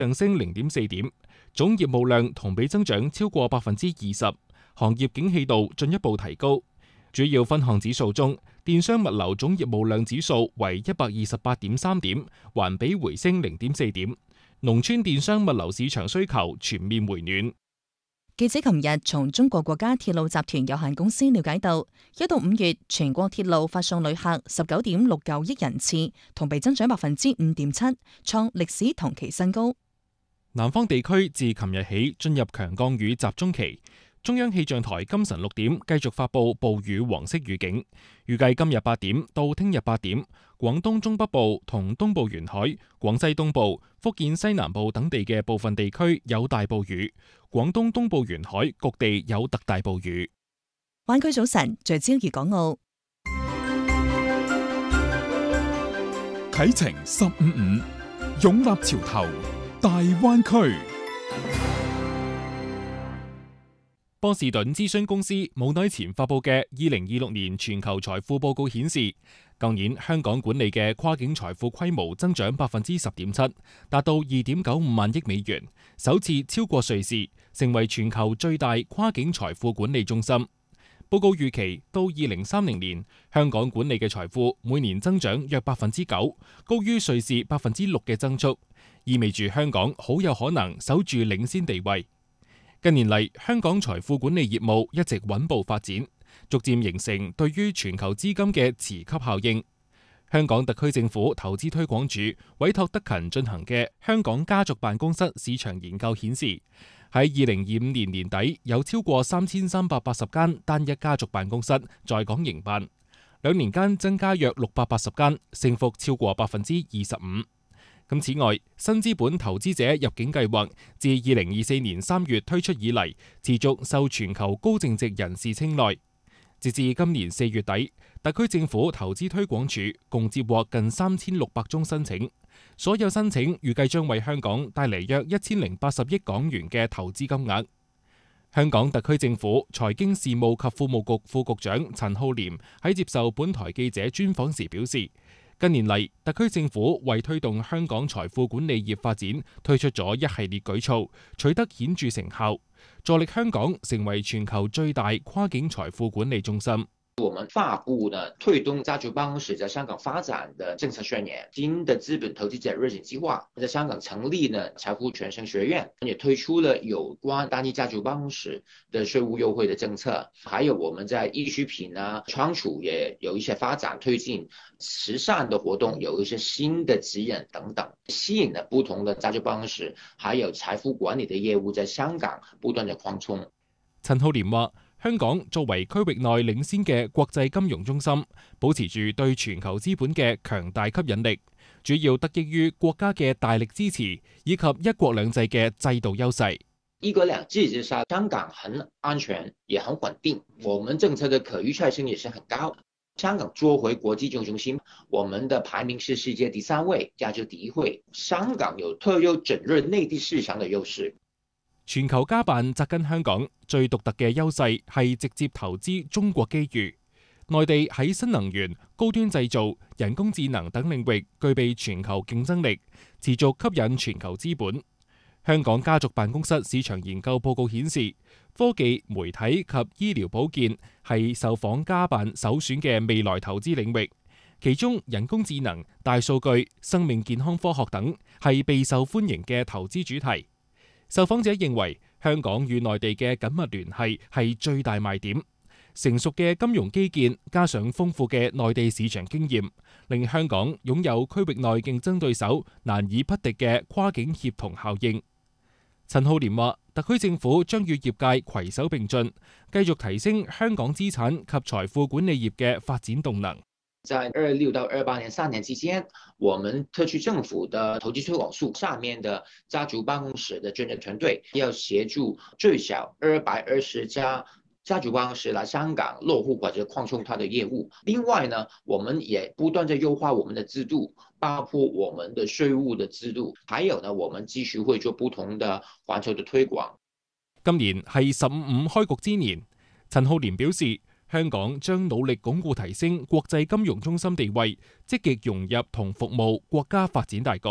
上升0.4點，總業務量同比增長超過20%，行業景氣度進一步提高。主要分項指數中，電商物流總業務量指數為128.3點，環比回升0.4點。農村電商物流市場需求全面回暖。 記者琴日從中國國家鐵路集團有限公司了解到，1到5月全國鐵路發送旅客19.69億人次，同比增長5.7%，創歷史同期新高。 南方地區自琴日起進入強降雨集中期。中央氣象台今晨6點繼續發佈暴雨黃色預警，預計今日8點到聽日8點，廣東中北部同東部沿海、廣西東部、福建西南部等地嘅部分地區有大暴雨，廣東東部沿海各地有特大暴雨。 灣區早晨聚焦粵港澳， 啟程155，擁立潮頭，大灣區。 波士頓諮詢公司冇耐前發佈嘅2026年全球財富報告顯示，舊年香港管理嘅跨境財富規模增長10.7%，達到2.95萬億美元，首次超過瑞士，成為全球最大跨境財富管理中心。報告預期到2030年，香港管理嘅財富每年增長約9%，高於瑞士6%嘅增速，意味住香港好有可能守住領先地位。近年嚟，香港財富管理業務一直穩步發展，逐漸形成對於全球資金嘅磁吸效應。香港特區政府投資推廣署委託德勤進行嘅香港家族辦公室市場研究顯示，喺2025年年底有超過3380間單一家族辦公室在港營辦，2年間增加約680間，升幅超過25%。此外，新資本投資者入境計劃自2024年3月推出以嚟，持續受全球高淨值人士青睞。截至今年4月底，特區政府投資推廣署共接獲近3600宗申請，所有申請預計將為香港帶嚟約1080億港元嘅投資金額。香港特區政府財經事務及庫務局副局長陳浩濂喺接受本台記者專訪時表示，近年嚟，特區政府為推動香港財富管理業發展，推出咗一系列舉措，取得顯著成效，助力香港成為全球最大跨境財富管理中心。 我們發布呢推動家族辦公室在香港發展的政策宣言，新的資本投資者熱情計劃，在香港成立呢財富傳承學院，也推出了有關單一家族辦公室的稅務優惠的政策，還有我們在易需品啊、倉儲也有一些發展推進，慈善的活動有一些新的指引等等，吸引了不同的家族辦公室，還有財富管理的業務在香港不斷的擴充。 陳浩濂話，香港作為區域內領先嘅國際金融中心，保持住對全球資本嘅強大吸引力，主要得益於國家嘅大力支持以及一國兩制嘅制度優勢。 一國兩制之下，香港很安全也很穩定，我們政策的可預測性也是很高。香港做回國際金融中心，我們的排名是世界第3位，亞洲第1位。香港有特有整入內地市場的優勢。 全球家辦紮根香港，最獨特嘅優勢係直接投資中國機遇。內地喺新能源、高端製造、人工智能等領域具備全球競爭力，持續吸引全球資本。香港家族辦公室市場研究報告顯示，科技、媒體及醫療保健係受訪家辦首選嘅未來投資領域，其中人工智能、大數據、生命健康科學等係備受歡迎嘅投資主題。受訪者認為，香港與內地嘅緊密聯繫係最大賣點。成熟嘅金融基建加上豐富嘅內地市場經驗，令香港擁有區域內競爭對手難以匹敵嘅跨境協同效應。陳浩濂話，特區政府將與業界攜手並進，繼續提升香港資產及財富管理業嘅發展動能。 在26到28年3年之間，我們特區政府的投資推廣署下面的家族辦公室的專業團隊要協助最少220家家族辦公室來香港落戶或者擴充它的業務。另外呢，我們也不斷地優化我們的制度，包括我們的稅務的制度，還有呢，我們繼續會做不同的環球的推廣。 今年係15開局之年，陳浩濂表示，香港將努力鞏固提升國際金融中心地位，積極融入同服務國家發展大局。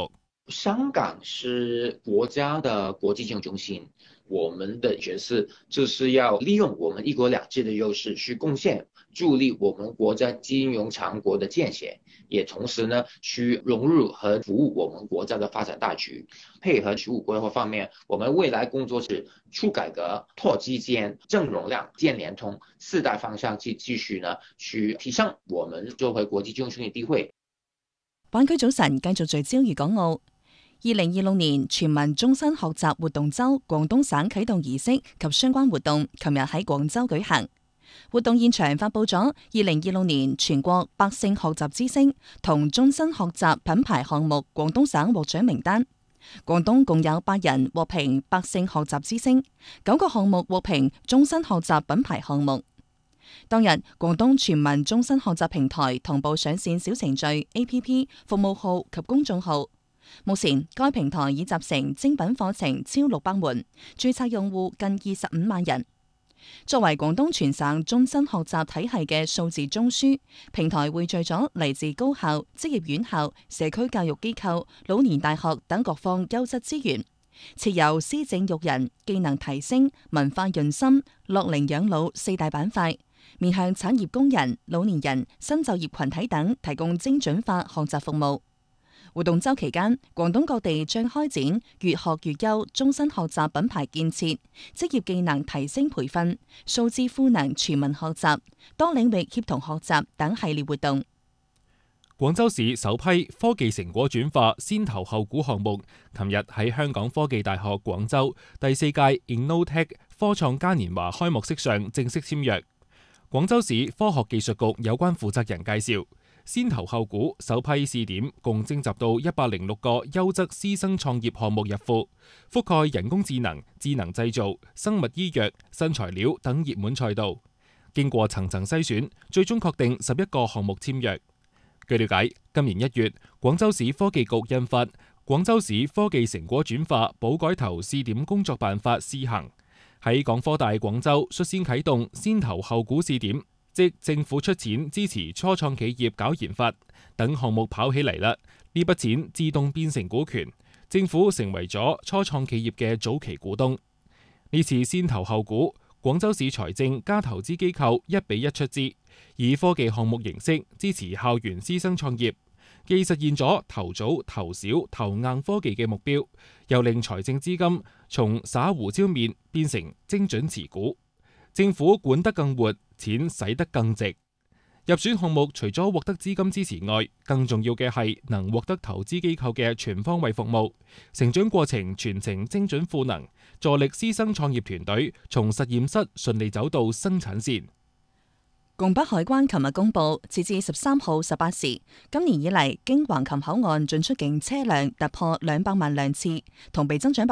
香港是國家的國際金融中心，我們的角色就是要利用我們一國兩制的優勢去貢獻助力我們國家金融強國的建設，也同時呢去融入和服務我們國家的發展大局。配合15規劃方面，我們未來工作是促改革、拓基建、增容量、建聯通4大方向去繼續呢去提升我們作為國際金融中心地位。 灣區早晨繼續聚焦粵港澳。2026年全民終身學習活動週廣東省啟動儀式及相關活動，琴日喺廣州舉行。活動現場發佈咗2026年全國百姓學習之星同終身學習品牌項目廣東省獲獎名單。廣東共有8人獲評百姓學習之星，9個項目獲評終身學習品牌項目。當日，廣東全民終身學習平台同步上線小程序、APP、服務號及公眾號。目前，該平台已集成精品課程超600門，註冊用戶近25萬人。作為廣東全省終身學習體系嘅數字中樞，平台匯聚咗嚟自高校、職業院校、社區教育機構、老年大學等各方優質資源，設有施政育人、技能提升、文化潤心、樂齡養老4大板塊，面向產業工人、老年人、新就業群體等提供精準化學習服務。活動週期間，廣東各地將開展越學越優終身學習品牌建設、職業技能提升培訓、數字賦能全民學習、多領域協同學習等系列活動。 廣州市首批科技成果轉化先投後估項目，琴日喺香港科技大學廣州第4屆 Innotech 科創嘉年華開幕式上正式簽約。廣州市科學技術局有關負責人介紹，先投後估首批試點共徵集到106個優質師生創業項目入庫，覆蓋人工智能、智能製造、生物醫藥、新材料等熱門賽道。經過層層篩選，最終確定11個項目簽約。據了解，今年1月，廣州市科技局印發《廣州市科技成果轉化補改投試點工作辦法》試行，喺港科大廣州率先啟動先投後估試點。即政府出錢支持初創企業搞研發等項目跑起嚟啦，呢筆錢自動變成股權，政府成為咗初創企業嘅早期股東。呢次先投後估，廣州市財政加投資機構1比1出資，以科技項目形式支持校園師生創業，既實現咗投早、投小、投硬科技嘅目標，又令財政資金從灑胡椒面變成精準持股。政府管得更活，錢使得更值。入選項目除咗獲得資金支持外，更重要嘅係能獲得投資機構嘅全方位服務，成長過程全程精準賦能，助力師生創業團隊從實驗室順利走到生產線。 拱北海關琴日公布，截至13號18時，今年以嚟經橫琴口岸進出境車輛突破200萬輛次，同比增長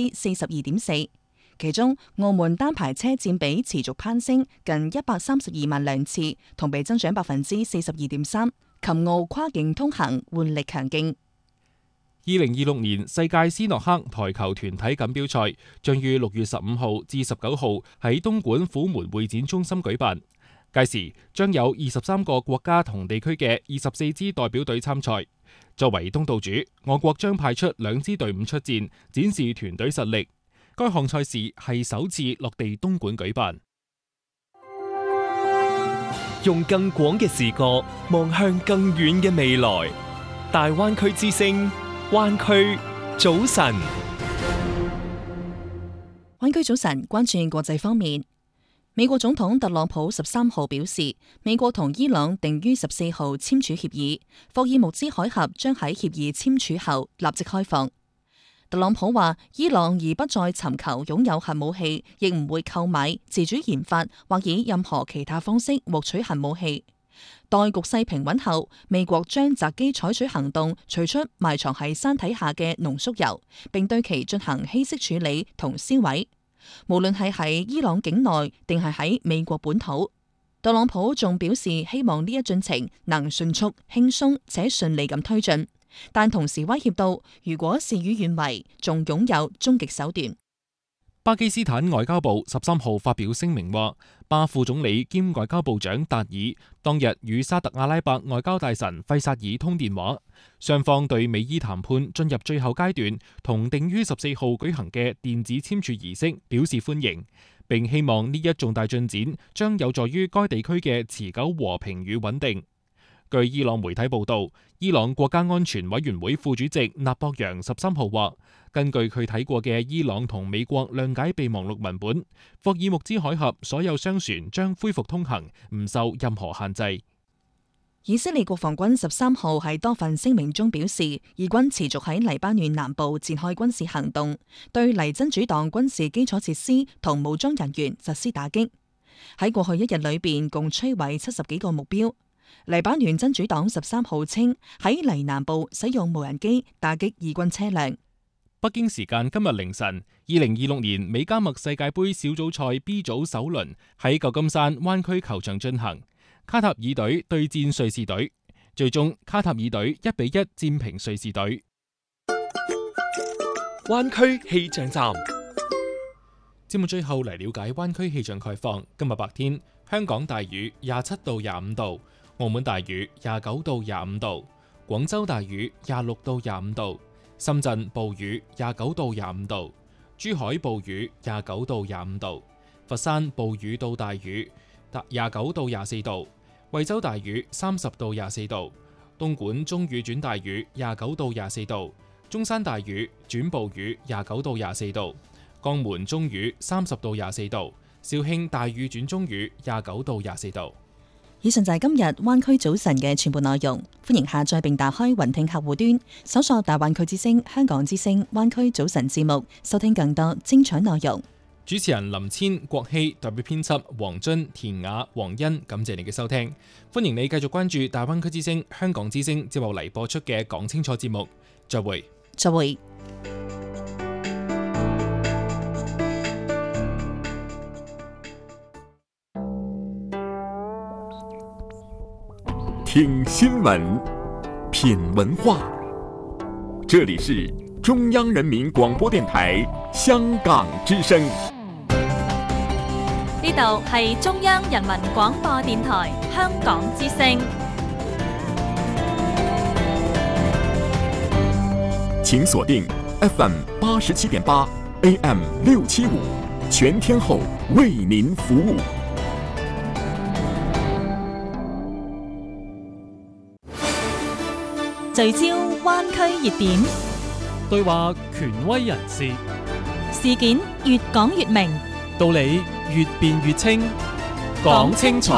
42.4%。其中，澳門單牌車佔比持續攀升，近132萬輛次，同比增長42.3%。琴澳跨境通行換力強勁。 2026年世界斯諾克台球團體錦標賽將於6月15號至19號喺東莞虎門會展中心舉辦，屆時將有23個國家同地區嘅24支代表隊參賽。作為東道主，我國將派出2支隊伍出戰，展示團隊實力。該項賽事係首次落地東莞舉辦。 用更廣嘅視角望向更遠嘅未來，大灣區之聲，灣區早晨。 灣區早晨，關注國際方面。美國總統特朗普13號表示，美國同伊朗定於14號簽署協議，霍爾木茲海峽將喺協議簽署後立即開放。特朗普話，伊朗而不再尋求擁有核武器，亦唔會購買、自主研發或以任何其他方式獲取核武器。待局勢平穩後，美國將擇機採取行動，除出埋藏喺山體下嘅濃縮鈾，並對其進行稀釋處理同銷毀。無論係喺伊朗境內定係喺美國本土。特朗普仲表示，希望呢一進程能迅速、輕鬆且順利咁推進。但同時威脅到，如果事與願違，仲擁有終極手段。 巴基斯坦外交部13號發表聲明話，巴副總理兼外交部長達爾當日與沙特阿拉伯外交大臣費薩爾通電話，雙方對美伊談判進入最後階段同定於14號舉行嘅電子簽署儀式表示歡迎，並希望呢一重大進展將有助於該地區嘅持久和平與穩定。據伊朗媒體報道，伊朗國家安全委員會副主席納博揚13號話，根據佢睇過嘅伊朗同美國諒解備忘錄文本，霍爾木茲海峽所有商船將恢復通行，唔受任何限制。 以色列國防軍13號喺多份聲明中表示，以軍持續喺黎巴嫩南部展開軍事行動，對黎真主黨軍事基礎設施同武裝人員實施打擊。喺過去一日裏邊，共摧毀70幾個目標。黎巴嫩真主黨13號稱喺黎南部使用無人機打擊以軍車輛。 北京時間今日凌晨，2026年美加墨世界盃小組賽 B 組首輪喺舊金山灣區球場進行，卡塔爾隊對戰瑞士隊，最終卡塔爾隊1-1戰平瑞士隊。 灣區氣象站， 節目最後嚟了解灣區氣象概況。今日白天，香港大雨27到25度，澳門大雨29到25度，廣州大雨26到25度，深圳暴雨29到25度，珠海暴雨29到25度，佛山暴雨到大雨29到24度，惠州大雨30到24度，東莞中雨轉大雨29到24度，中山大雨轉暴雨29到24度，江門中雨30到24度，肇慶大雨轉中雨29到24度。 以上就係今日灣區早晨嘅全部內容，歡迎下載並打開雲聽客戶端，搜索大灣區之聲、香港之聲、灣區早晨節目，收聽更多精彩內容。 主持人林千、郭希，代表編輯黃津、田雅、黃欣，感謝你嘅收聽。歡迎你繼續關注大灣區之聲、香港之聲接落嚟播出嘅講清楚節目。再會。 再會。 听新闻，品文化，这里是中央人民广播电台香港之声。 呢度係中央人民廣播電台香港之聲。 請鎖定 FM 87.8 AM 675，全天候為您服務。 聚焦灣區熱點， 對話權威人士， 事件越講越明， 道理越辯越清，講清楚，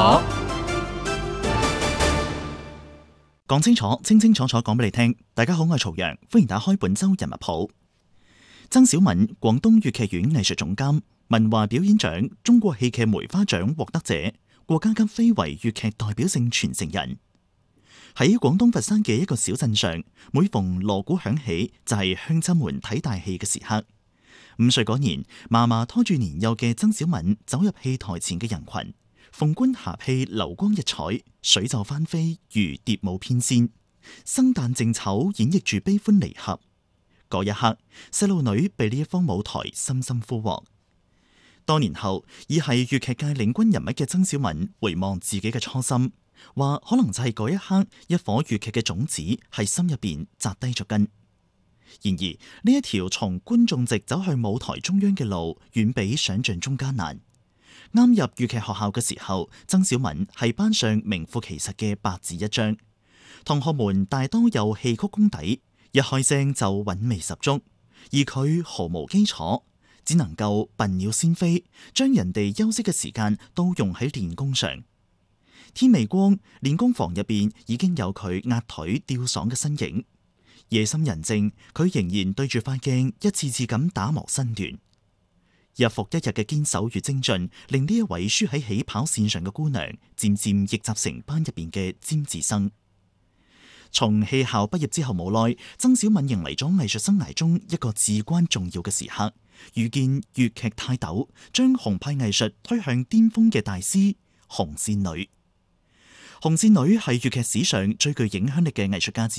講清楚，清清楚楚講俾你聽。大家好，我係曹陽，歡迎打開本周人物譜。曾小敏，廣東粵劇院藝術總監，文華表演獎、中國戲劇梅花獎獲得者，國家級非遺粵劇代表性傳承人。喺廣東佛山嘅一個小鎮上，每逢鑼鼓響起，就係鄉親們睇大戲嘅時刻。5歲嗰年，嫲嫲拖住年幼嘅曾小敏走入戲台前嘅人群，鳳冠霞帔流光溢彩，水袖翻飛如蝶舞翩跹，生旦淨丑演繹住悲歡離合。嗰一刻，細路女被呢一方舞台深深俘獲。多年後，已係粵劇界領軍人物嘅曾小敏回望自己嘅初心，話可能就係嗰一刻，一顆粵劇嘅種子喺心入邊扎低咗根。然而呢一條從觀眾席走去舞台中央嘅路，遠比想象中艱難。啱入粵劇學校嘅時候，曾小敏係班上名副其實嘅白紙一張，同學們大多有戲曲功底，一開聲就韻味十足，而佢毫無基礎，只能夠笨鳥先飛，將人哋休息嘅時間都用喺練功上。天未光，練功房入邊已經有佢壓腿吊爽嘅身影。夜深人靜，佢仍然對住塊鏡一次次咁打磨身段。日復一日嘅堅守與精進，令呢一位輸喺起跑線上嘅姑娘，漸漸逆襲成班入邊嘅尖子生。從戲校畢業之後冇耐，曾小敏迎嚟咗藝術生涯中一個至關重要嘅時刻，遇見粵劇泰斗，將紅派藝術推向巔峰嘅大師紅線女。紅線女係粵劇史上最具影響力嘅藝術家之一。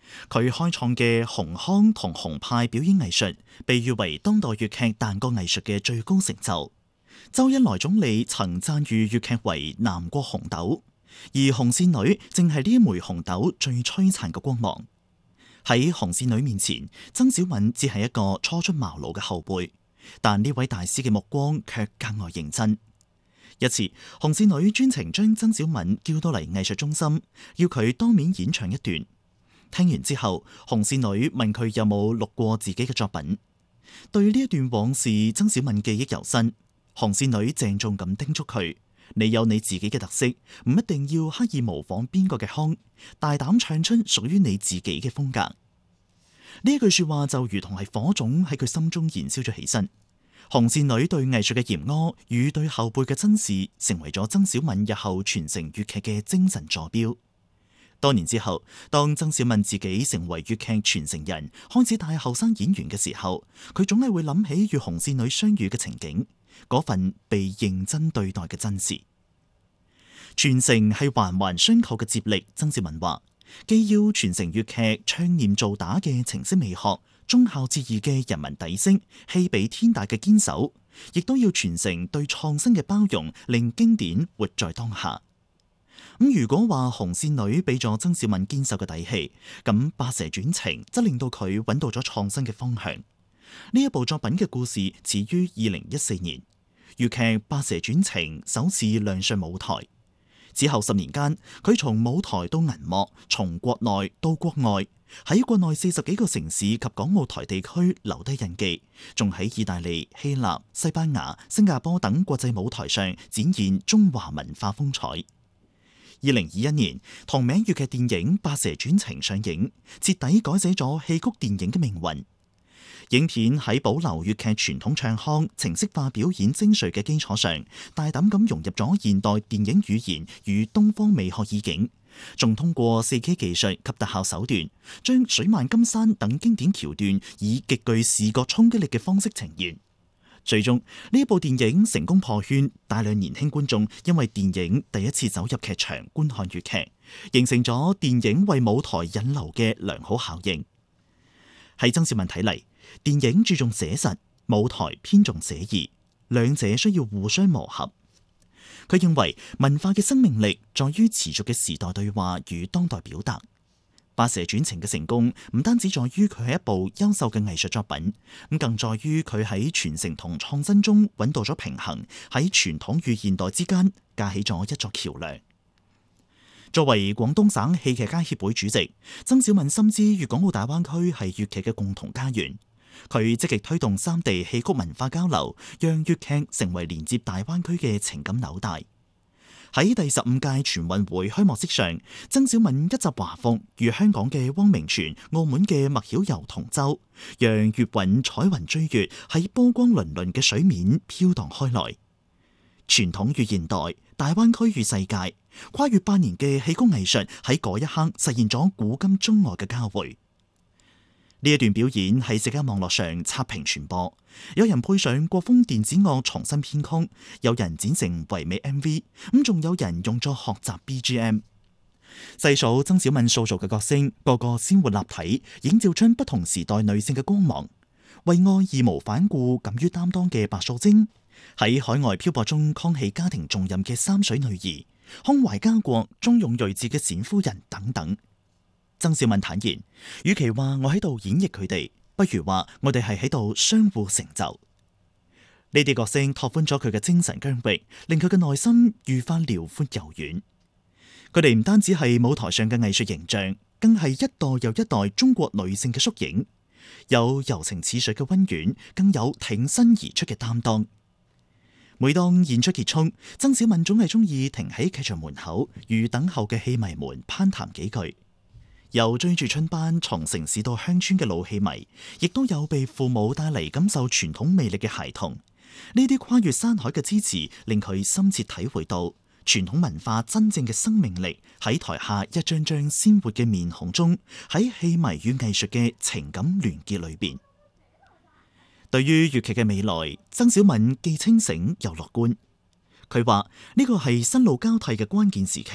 佢開創嘅紅腔同紅派表演藝術，被譽為當代粵劇彈角藝術嘅最高成就。周恩來總理曾讚譽粵劇為南國紅豆，而紅線女正係呢一枚紅豆最璀璨嘅光芒。喺紅線女面前，曾小敏只係一個初出茅廬嘅後輩，但呢位大師嘅目光卻格外認真。一次，紅線女專程將曾小敏叫到嚟藝術中心，要佢當面演唱一段。聽完之後，紅線女問佢有冇錄過自己嘅作品。對呢一段往事，曾小敏記憶猶新。紅線女鄭重咁叮囑佢：你有你自己嘅特色，唔一定要刻意模仿邊個嘅腔，大膽唱出屬於你自己嘅風格。呢一句說話就如同係火種喺佢心中燃燒咗起身。紅線女對藝術嘅嚴苛與對後輩嘅珍視，成為咗曾小敏日後傳承粵劇嘅精神座標。多年之後，當曾小敏自己成為粵劇傳承人，開始帶後生演員嘅時候，佢總係會諗起與紅線女相遇嘅情景，嗰份被認真對待嘅真實。傳承係環環相扣嘅接力。曾小敏話，既要傳承粵劇唱念做打嘅情式美學，忠孝節義嘅人民底色，戲比天大嘅堅守，亦都要傳承對創新嘅包容，令經典活在當下。咁如果話紅線女俾咗曾小敏堅守嘅底氣，咁白蛇傳情則令到佢揾到咗創新嘅方向。呢一部作品嘅故事始於2014年，粵劇《白蛇傳情》首次亮相舞台。此後10年間，佢從舞台到銀幕，從國內到國外，喺國內40幾個城市及港澳台地區留低印記，仲喺意大利、希臘、西班牙、新加坡等國際舞台上展現中華文化風采。2021年，同名粵劇電影《白蛇傳情》上映，徹底改寫咗戲曲電影嘅命運。影片喺保留粵劇傳統唱腔、程式化表演精髓嘅基礎上，大膽咁融入咗現代電影語言與東方美學意境，仲通過4K 技術及特效手段，將水漫金山等經典橋段以極具視覺衝擊力嘅方式呈現。最終呢一部電影成功破圈，大量年輕觀眾因為電影第一次走入劇場觀看粵劇，形成咗電影為舞台引流嘅良好效應。喺曾小敏睇嚟，電影注重寫實，舞台偏重寫意，兩者需要互相磨合。佢認為文化嘅生命力在於持續嘅時代對話與當代表達。白蛇傳情嘅成功唔單止在於佢係一部優秀嘅藝術作品，咁更在於佢喺傳承同創新中揾到咗平衡，喺傳統與現代之間架起咗一座橋樑。作為廣東省戲劇家協會主席，曾小敏深知粵港澳大灣區係粵劇嘅共同家園。佢積極推動三地戲曲文化交流，讓粵劇成為連接大灣區嘅情感紐帶。喺第15屆全運會開幕式上，曾小敏一襲華服，與香港嘅汪明荃、澳門嘅麥曉柔同舟，讓粵韻彩雲追月喺波光粼粼嘅水面飄蕩開來。傳統與現代，大灣區與世界，跨越8年嘅戲曲藝術喺嗰一刻實現咗古今中外嘅交匯。呢一段表演喺社交網絡上刷屏傳播，有人配上國風電子樂重新編曲，有人剪成唯美 MV， 咁仲有人用作學習 BGM。細數曾小敏塑造嘅角色，個個鮮活立體，映照出不同時代女性嘅光芒。為愛義無反顧、敢於擔當嘅白素貞，喺海外漂泊中扛起家庭重任嘅三水女兒，胸懷家國、忠勇睿智嘅冼夫人等等。曾小敏坦言，與其話我喺度演繹佢哋，不如話我哋係喺度相互成就。呢啲角色拓寬咗佢嘅精神疆域，令佢嘅內心愈發遼闊柔軟。佢哋唔單止係舞台上嘅藝術形象，更係一代又一代中國女性嘅縮影，有柔情似水嘅溫婉，更有挺身而出嘅擔當。每當演出結束，曾小敏總係中意停喺劇場門口，與等候嘅戲迷們攀談幾句。有追住春班從城市到鄉村嘅老戲迷，亦都有被父母帶嚟感受傳統魅力嘅孩童。呢啲跨越山海嘅支持，令佢深切體會到傳統文化真正嘅生命力喺台下一張張鮮活嘅面孔中，喺戲迷與藝術嘅情感聯結裏邊。對於粵劇嘅未來，曾小敏既清醒又樂觀。佢話呢個係新老交替嘅關鍵時期。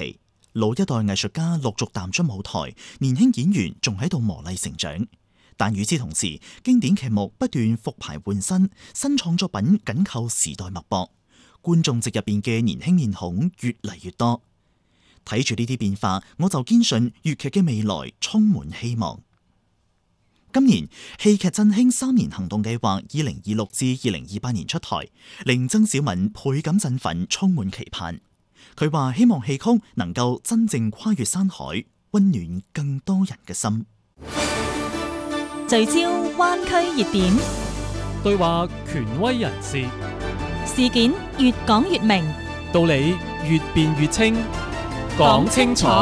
老一代藝術家陸續淡出舞台，年輕演員仲喺度磨礪成長。但與此同時，經典劇目不斷復排換新，新創作品緊扣時代脈搏，觀眾席入邊嘅年輕面孔越嚟越多。睇住呢啲變化，我就堅信粵劇嘅未來充滿希望。今年戲劇振興3年行動計劃2026至2028年出台，令曾小敏倍感振奮，充滿期盼。佢話希望戲曲能夠真正跨越山海，溫暖更多人嘅心。 聚焦灣區熱點， 對話權威人士， 事件越講越明， 道理越辯越清，講清楚。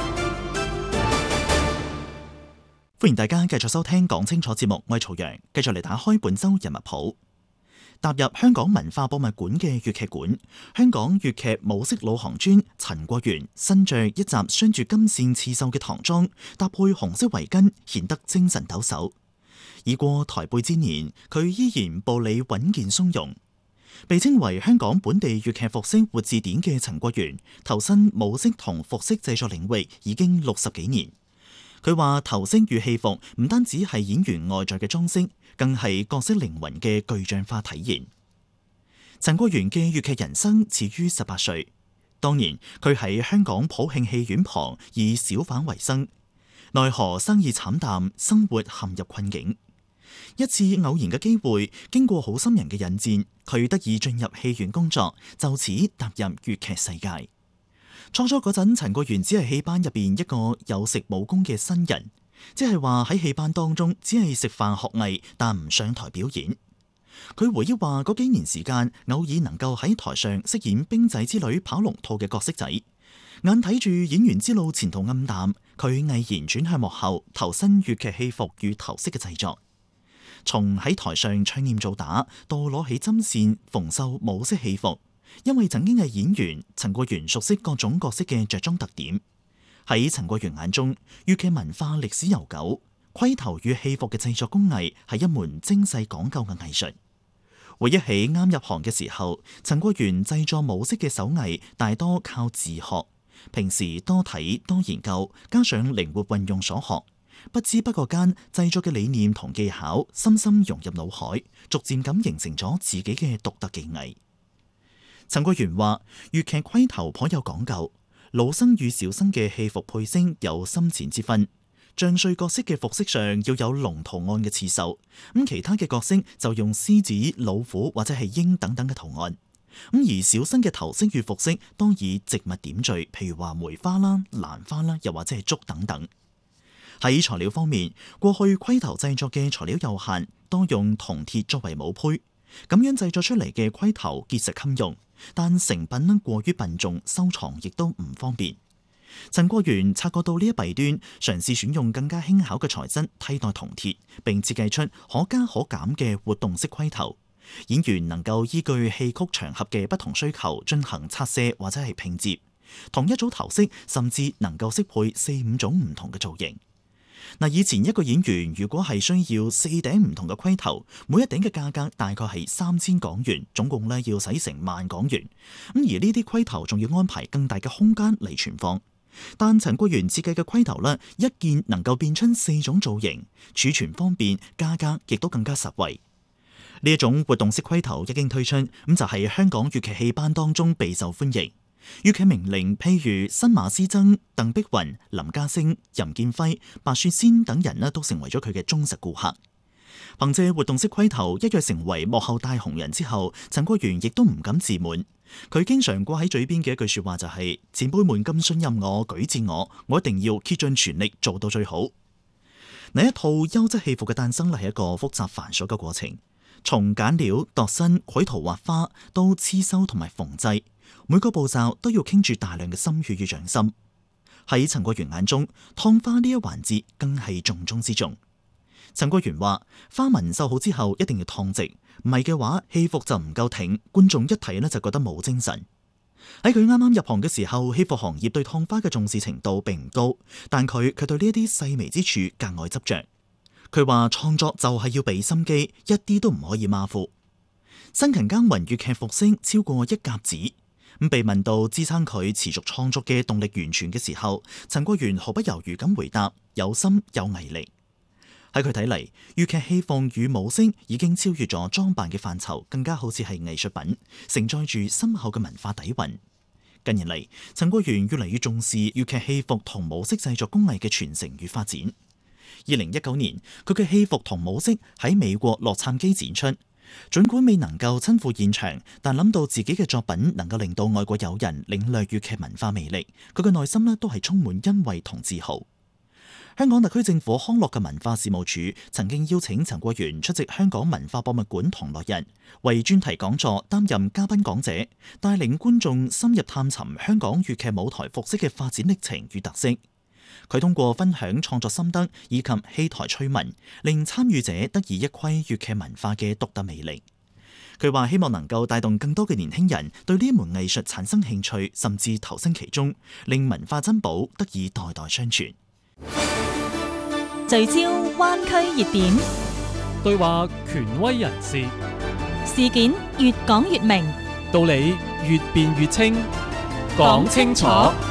歡迎大家繼續收聽講清楚節目，我係曹陽，繼續嚟打開本周人物譜。踏入香港文化博物館嘅粵劇館，香港粵劇武式老行專陳國元身着一襲鑲住金線刺繡嘅唐裝，搭配紅色圍巾，顯得精神抖擻。已過台背之年，佢依然步履穩健從容。被稱為香港本地粵劇服飾活字典嘅陳國元，投身武式同服飾製作領域已經60幾年。佢話頭飾與戲服唔單止係演員外在嘅裝飾，更係角色靈魂嘅具象化體現。陳國元嘅粵劇人生始於18歲，當年佢喺香港普慶戲院旁以小販為生，奈何生意慘淡，生活陷入困境。一次偶然嘅機會，經過好心人嘅引薦，佢得以進入戲院工作，就此踏入粵劇世界。初初嗰陣，陳國元只係戲班入邊一個有食冇功嘅新人，即係話喺戲班當中只係食飯學藝，但唔上台表演。佢回憶話嗰幾年時間，偶爾能夠喺台上飾演兵仔之類跑龍套嘅角色仔，眼睇住演員之路前途暗淡，佢毅然轉向幕後，投身粵劇戲服與頭飾嘅製作。從喺台上唱念做打，到攞起針線縫繡武式戲服。因為曾經係演員，陳國元熟悉各種角色嘅着裝特點。喺陳國元眼中，粵劇文化歷史悠久，盔頭與戲服嘅製作工藝係一門精細講究嘅藝術。回憶起啱入行嘅時候，陳國元製作武式嘅手藝大多靠自學，平時多睇多研究，加上靈活運用所學，不知不覺間製作嘅理念同技巧深深融入腦海，逐漸咁形成咗自己嘅獨特技藝。陳國元話：粵劇盔頭頗有講究，老生與小生嘅戲服配飾有深淺之分。將帥角色嘅服飾上要有龍圖案嘅刺繡，咁其他嘅角色就用獅子、老虎或者係鷹等等嘅圖案。咁而小生嘅頭飾與服飾多以植物點綴，譬如話梅花啦、蘭花啦，又或者係竹等等。喺材料方面，過去盔頭製作嘅材料有限，多用銅鐵作為母胚，咁樣製作出嚟嘅盔頭結實襟用。但成品過於笨重，收藏亦都唔方便。陳國元察覺到呢一弊端，嘗試選用更加輕巧嘅材質替代銅鐵，並設計出可加可減嘅活動式盔頭。演員能夠依據戲曲場合嘅不同需求進行拆卸或者係拼接。同一組頭飾甚至能夠適配4-5種唔同嘅造型。嗱，以前一個演員如果係需要4頂唔同嘅盔頭，每一頂嘅價格大概係3000港元，總共咧要使成10000港元。咁而呢啲盔頭仲要安排更大嘅空間嚟存放。但陳國元設計嘅盔頭咧，一件能夠變出4種造型，儲存方便，價格亦都更加實惠。呢一種活動式盔頭一經推出，咁就係香港粵劇戲班當中備受歡迎。粵劇名伶譬如新馬師曾、鄧碧雲、林家聲、任劍輝、白雪仙等人都成為咗佢嘅忠實顧客。憑借活動式盔頭一躍成為幕後大紅人之後，陳國元亦都唔敢自滿。佢經常掛喺嘴邊嘅一句說話就係：前輩們咁信任我、舉薦我一定要竭盡全力做到最好。嗱，一套優質戲服嘅誕生係一個複雜繁瑣嘅過程，從揀料、度身、繪圖畫花到刺繡同埋縫製。每個步驟都要傾住大量嘅心血與匠心。喺陳國元眼中，燙花呢一環節更係重中之重。陳國元話：花紋繡好之後一定要燙直，唔係嘅話戲服就唔夠挺，觀眾一睇就覺得冇精神。喺佢啱啱入行嘅時候，戲服行業對燙花嘅重視程度並唔高，但佢卻對呢一啲細微之處格外執着。佢話創作就係要俾心機，一啲都唔可以馬虎。辛勤耕耘粵劇服飾超過1甲子。 被問到支撐佢持續創作嘅動力源泉嘅時候，陳國元毫不猶豫咁回答：有心有毅力。喺佢睇嚟，粵劇戲鳳與舞式已經超越咗裝扮嘅範疇，更加好似係藝術品，承載住深厚嘅文化底蘊。近年嚟，陳國元越嚟越重視粵劇戲服同舞式製作工藝嘅傳承與發展。2019年，佢嘅戲服同舞式喺美國洛杉磯展出。儘管未能夠親赴現場，但諗到自己嘅作品能夠令到外國友人領略粵劇文化魅力，佢嘅內心都係充滿欣慰同自豪。香港特區政府康樂及文化事務署曾經邀請陳國元出席香港文化博物館同樂日，為專題講座擔任嘉賓講者，帶領觀眾深入探尋香港粵劇舞台服飾嘅發展歷程與特色。佢通過分享創作心得以及戲台趣聞，令參與者得以一窺粵劇文化嘅獨特魅力。佢話希望能夠帶動更多嘅年輕人對呢門藝術產生興趣，甚至投身其中，令文化珍寶得以代代相傳。 聚焦灣區熱點， 對話權威人士， 事件越講越明， 道理越辯越清，講清楚。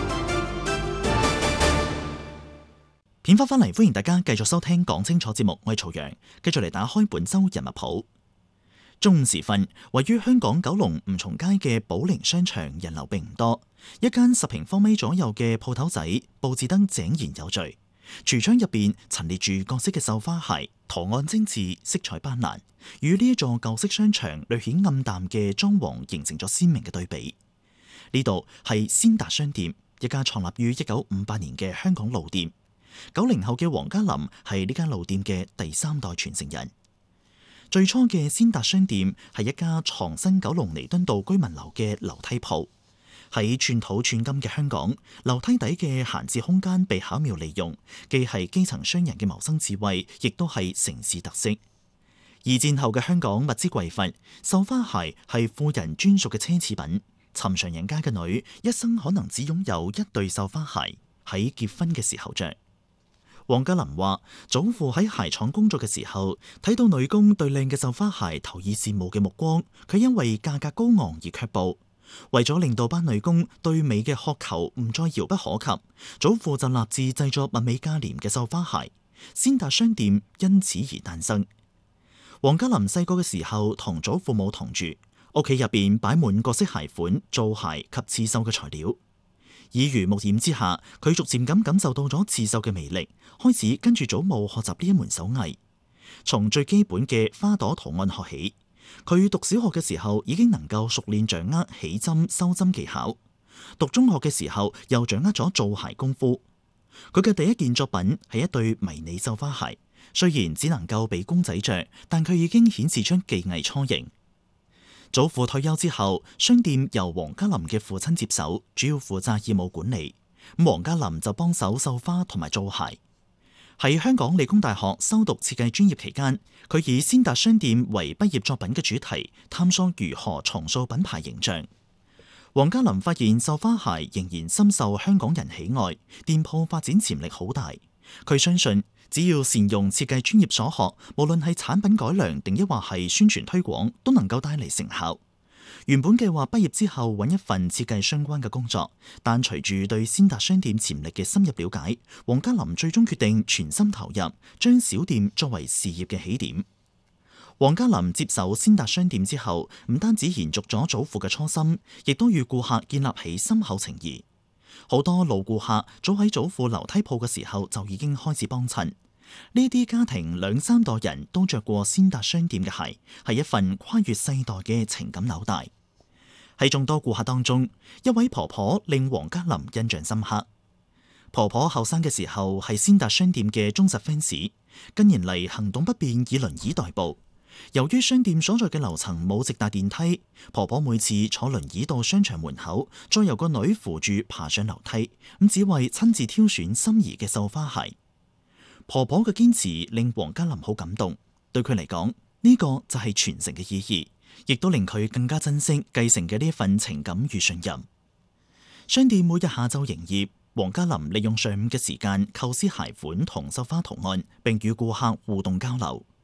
片花翻嚟，歡迎大家繼續收聽講清楚節目，我係曹陽，繼續嚟打開本周人物譜。中午時分，位於香港九龍吳松街嘅寶靈商場人流並唔多，一間10平方米左右嘅鋪頭仔，佈置得井然有序。櫥窗入邊陳列住各式嘅繡花鞋，圖案精緻，色彩斑斕，與呢一座舊式商場略顯暗淡嘅裝潢形成咗鮮明嘅對比。呢度係先達商店，一家創立於1958年嘅香港老店。90後嘅黃家林係呢間老店嘅第3代傳承人。最初嘅先達商店係一家藏身九龍彌敦道居民樓嘅樓梯鋪。喺寸土寸金嘅香港，樓梯底嘅閒置空間被巧妙利用，既係基層商人嘅謀生智慧，亦都係城市特色。二戰後嘅香港物資匱乏，繡花鞋係富人專屬嘅奢侈品。尋常人家嘅女一生可能只擁有一對繡花鞋，喺結婚嘅時候着。黃家林話：祖父喺鞋廠工作嘅時候，睇到女工對靚嘅繡花鞋投以羨慕嘅目光，佢因為價格高昂而卻步。為咗令到班女工對美嘅渴求唔再遙不可及，祖父就立志製作物美價廉嘅繡花鞋，先達商店因此而誕生。黃家林細個嘅時候同祖父母同住，屋企入邊擺滿各式鞋款、做鞋及刺繡嘅材料。耳濡目染之下，佢逐漸咁感受到咗刺繡嘅魅力，開始跟住祖母學習呢一門手藝，從最基本嘅花朵圖案學起。佢讀小學嘅時候已經能夠熟練掌握起針、收針技巧，讀中學嘅時候又掌握咗做鞋功夫。佢嘅第一件作品係一對迷你繡花鞋，雖然只能夠俾公仔着，但佢已經顯示出技藝雛形。祖父退休之後，商店由黃家林嘅父親接手，主要負責業務管理。黃家林就幫手繡花同埋做鞋。喺香港理工大學修讀設計專業期間，佢以先達商店為畢業作品嘅主題，探索如何重塑品牌形象。黃家林發現繡花鞋仍然深受香港人喜愛，店鋪發展潛力好大。佢相信只要善用設計專業所學，無論係產品改良定抑或係宣傳推廣，都能夠帶嚟成效。原本計劃畢業之後揾一份設計相關嘅工作，但隨住對先達商店潛力嘅深入了解，黃家林最終決定全心投入，將小店作為事業嘅起點。黃家林接手先達商店之後，唔單止延續咗祖父嘅初心，亦都與顧客建立起深厚情誼。好多老顧客早喺祖父樓梯鋪嘅時候就已經開始幫襯。呢啲家庭2、3代人都着過先達商店嘅鞋，係一份跨越世代嘅情感紐帶。喺眾多顧客當中，一位婆婆令黃家林印象深刻。婆婆後生嘅時候係先達商店嘅忠實 fans， 近年嚟行動不便，以輪椅代步。由於商店所在嘅樓層冇直達電梯，婆婆每次坐輪椅到商場門口，再由個女扶住爬上樓梯，咁只為親自挑選心儀嘅繡花鞋。婆婆嘅堅持令黃家林好感動，對佢嚟講，呢個就係傳承嘅意義，亦都令佢更加珍惜繼承嘅呢份情感與信任。商店每日下晝營業，黃家林利用上午嘅時間構思鞋款同繡花圖案，並與顧客互動交流。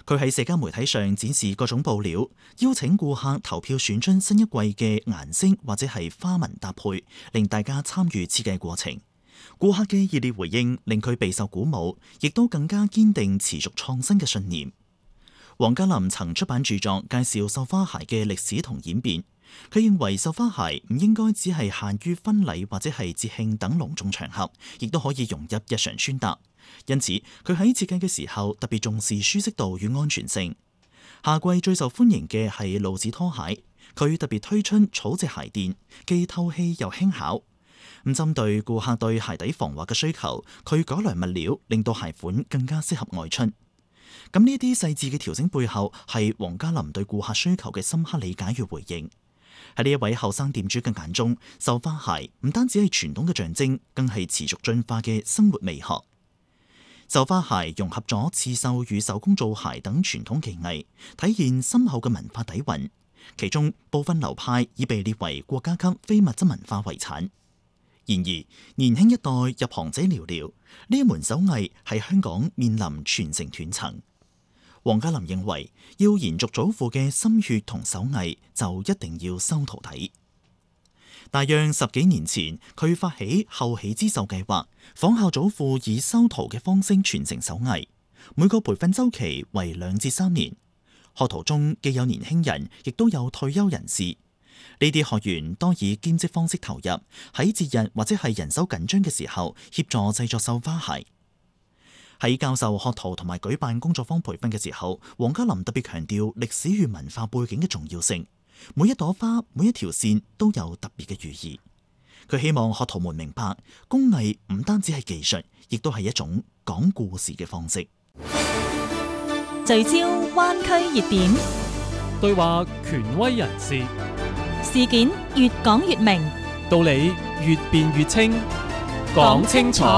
佢喺社交媒體上展示各種布料，邀請顧客投票選出新一季嘅顏色或者係花紋搭配，令大家參與設計過程。顧客嘅熱烈回應令佢備受鼓舞，亦都更加堅定持續創新嘅信念。黃家林曾出版著作介紹繡花鞋嘅歷史同演變。佢認為繡花鞋唔應該只係限於婚禮或者係節慶等隆重場合，亦都可以融入日常穿搭。因此，佢喺設計嘅時候特別重視舒適度與安全性。夏季最受歡迎嘅係露趾拖鞋，佢特別推出草質鞋墊，既透氣又輕巧。咁針對顧客對鞋底防滑嘅需求，佢改良物料，令到鞋款更加適合外出。咁呢啲細緻嘅調整背後，係黃家林對顧客需求嘅深刻理解與回應。喺呢一位後生店主嘅眼中，繡花鞋唔單止係傳統嘅象徵，更係持續進化嘅生活美學。繡花鞋融合咗刺繡與手工造鞋等傳統技藝，體現深厚嘅文化底蘊。其中部分流派已被列為國家級非物質文化遺產。然而，年輕一代入行者寥寥，呢一門手藝喺香港面臨傳承斷層。黃家林認為，要延續祖父嘅心血同手藝，就一定要收徒弟。大約10幾年前，佢發起後起之秀計劃，仿效祖父以收徒嘅方式傳承手藝。每個培訓週期為2至3年，學徒中既有年輕人，亦都有退休人士。呢啲學員多以兼職方式投入，喺節日或者係人手緊張嘅時候，協助製作繡花鞋。喺教授學徒同埋舉辦工作坊培訓嘅時候，黃家林特別強調歷史與文化背景嘅重要性。每一朵花、每一條線都有特別嘅寓意。佢希望學徒們明白，工藝唔單止係技術，亦都係一種講故事嘅方式。 聚焦灣區熱點， 對話權威人士， 事件越講越明， 道理越辯越清，講清楚。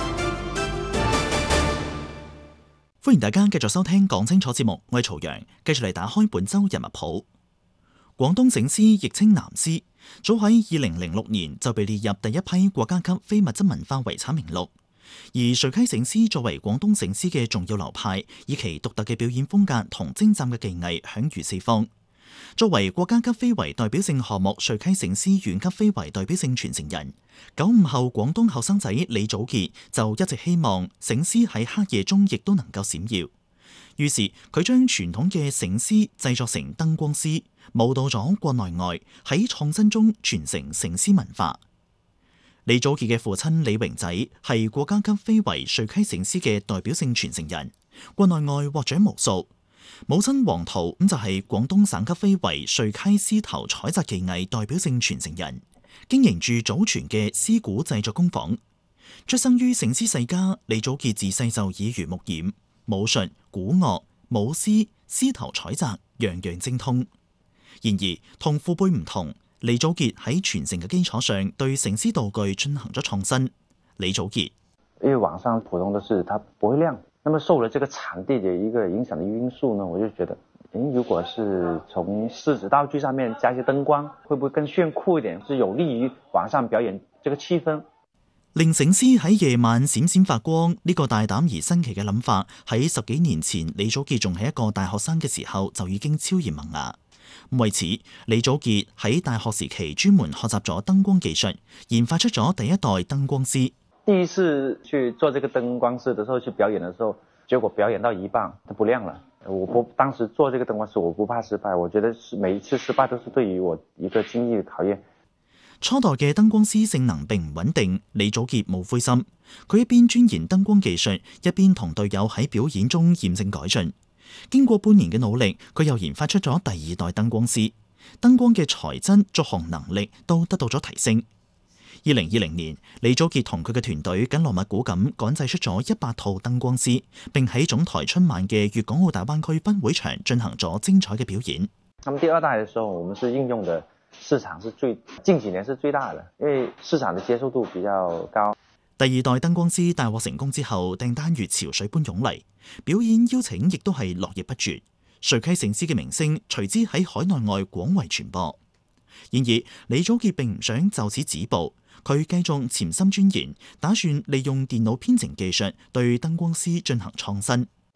歡迎大家繼續收聽講清楚節目，我係曹陽，繼續嚟打開本周人物譜。廣東醒獅亦稱南獅，早喺2006年就被列入第一批國家級非物質文化遺產名錄。而垂溪醒獅作為廣東醒獅嘅重要流派，以其獨特嘅表演風格同精湛嘅技藝享譽四方。作為國家級非遺代表性項目垂溪醒獅縣級非遺代表性傳承人，95後廣東後生仔李祖傑就一直希望醒獅喺黑夜中亦都能夠閃耀。於是佢將傳統嘅醒獅製作成燈光獅，舞蹈咗國內外，喺創新中傳承醒獅文化。李祖傑嘅父親李榮仔係國家級非遺垂溪醒獅嘅代表性傳承人，國內外獲獎無數。母親黃桃就係廣東省級非遺垂溪獅頭採摘技藝代表性傳承人，經營住祖傳嘅獅鼓製作工坊。出生於醒獅世家，李祖傑自細就耳濡目染，武術、鼓樂、舞獅、獅頭採摘，樣樣精通。然而同父輩唔同，李祖傑喺傳承嘅基礎上，對醒獅道具進行咗創新。李祖傑， 因為網上普通的是它不會亮。那麼受了這個場地的一個影響的因素呢，我就覺得，如果是從獅子道具上面加一些燈光，會不會更炫酷一點？是有利於晚上表演這個氣氛。 令醒獅喺夜晚閃閃發光，呢個大膽而新奇嘅諗法，喺10幾年前李祖傑仲係一個大學生嘅時候就已經超然萌芽。為此，李祖傑喺大學時期專門學習咗燈光技術，研發出咗第一代燈光獅。 第一次去做這個燈光師的時候，去表演的時候，結果表演到一半，它不亮了。當時做這個燈光師，我不怕失敗，我覺得每一次失敗都是對於我一個經驗的考驗。 初代嘅燈光師性能並唔穩定，李祖傑冇灰心，佢一邊鑽研燈光技術，一邊同隊友喺表演中驗證改進。經過半年嘅努力，佢又研發出咗第2代燈光師，燈光嘅材質、續航能力都得到咗提升。2020年，李祖傑同佢嘅團隊緊鑼密鼓咁趕製出咗100套燈光獅，並喺總台春晚嘅粵港澳大灣區分會場進行咗精彩嘅表演。 那麼第2代嘅時候，我們是應用的市場是近幾年是最大的，因為市場的接受度比較高。 第2代燈光獅大獲成功之後，訂單如潮水般湧嚟，表演邀請亦都係絡繹不絕。垂溪醒獅嘅名聲隨之喺海內外廣為傳播。然而，李祖傑並唔想就此止步。佢繼續潛心鑽研，打算利用電腦編程技術對燈光獅進行創新。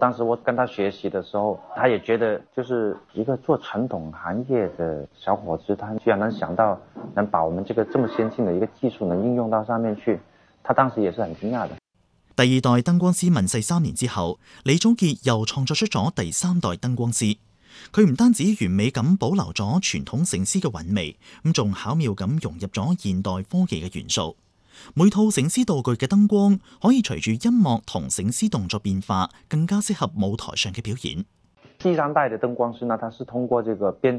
當時我跟他學習的時候，他也覺得就是一個做傳統行業的小伙子，他居然能想到能把我們這個這麼先進的一個技術能應用到上面去，他當時也是很驚訝的。 第二代燈光師問世3年之後，李祖傑又創作出咗第3代燈光師。佢唔單止完美咁保留咗傳統醒獅嘅韻味，咁仲巧妙咁融入咗現代科技嘅元素。每套醒獅道具嘅燈光可以隨住音樂同醒獅動作變化，更加適合舞台上嘅表演。 第3代的燈光師呢，它是通過這個編